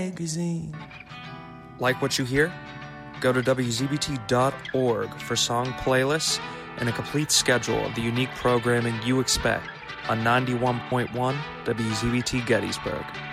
magazine. Like what you hear? Go to WZBT.org for song playlists and a complete schedule of the unique programming you expect on 91.1 WZBT Gettysburg.